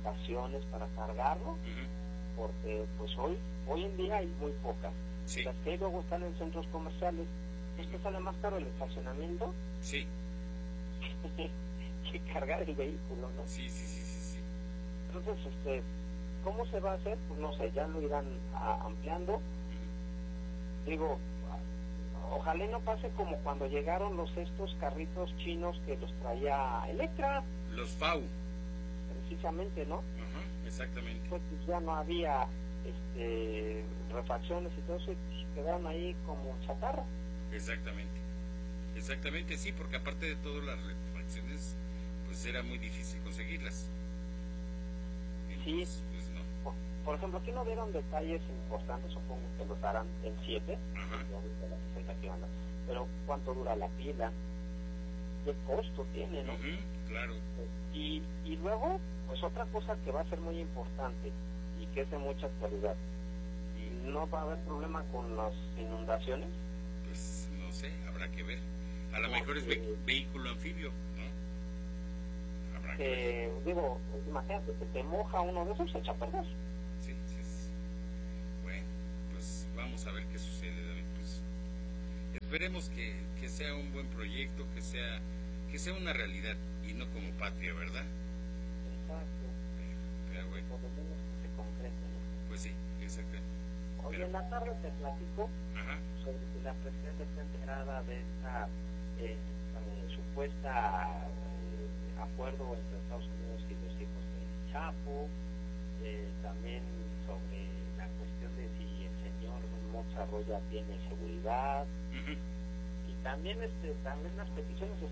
estaciones para cargarlo, porque pues hoy en día hay muy pocas. Sí. Las que luego están en centros comerciales, pues que sale más caro el estacionamiento Sí. que cargar el vehículo, ¿no? Sí. Entonces, ¿cómo se va a hacer? Pues no sé, ya lo irán ampliando. Digo, ojalá y no pase como cuando llegaron estos carritos chinos que los traía Electra. Los FAU. Precisamente, ¿no? Exactamente. Pues ya no había refacciones y todo eso, y pues quedaron ahí como chatarra. Exactamente, sí, porque aparte de todo las refacciones, pues era muy difícil conseguirlas. Entonces, Sí. Pues no. Por ejemplo, aquí no vieron detalles importantes, supongo que los harán en 7, pero ¿cuánto dura la pila? ¿Qué costo tiene, no? Claro. Y luego, pues otra cosa que va a ser muy importante y que es de mucha actualidad, ¿no va a haber problema con las inundaciones? Pues no sé, habrá que ver. A lo mejor es vehículo anfibio, ¿no? Habrá que ver. Digo, imagínate, que te moja uno de esos, se echa a perder. Sí. Bueno, pues vamos a ver qué sucede, David. Pues esperemos que sea un buen proyecto, que sea una realidad y no como patria, ¿verdad? Exacto. Pero bueno. Por lo menos que se concrete, ¿no? Pues sí, exacto. Hoy en la tarde te platico sobre si la presidenta está enterada de esta supuesta acuerdo entre Estados Unidos y los hijos del Chapo, también sobre la cuestión de si el señor Mocha Roya tiene seguridad, y también las peticiones de